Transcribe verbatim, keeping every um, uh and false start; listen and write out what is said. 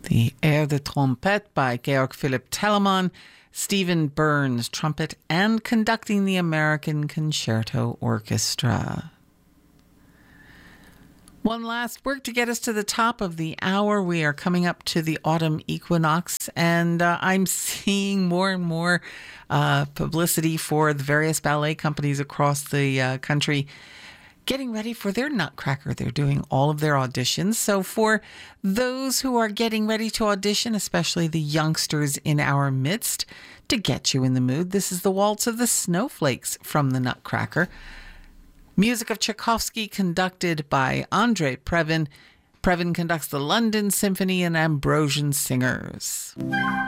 The Air de Trompette by Georg Philipp Telemann, Stephen Burns, trumpet, and conducting the American Concerto Orchestra. One last work to get us to the top of the hour. We are coming up to the autumn equinox, and uh, I'm seeing more and more uh, publicity for the various ballet companies across the uh, country getting ready for their Nutcracker. They're doing all of their auditions. So for those who are getting ready to audition, especially the youngsters in our midst, to get you in the mood, this is the Waltz of the Snowflakes from the Nutcracker. Music of Tchaikovsky conducted by Andrei Previn. Previn conducts the London Symphony and Ambrosian Singers.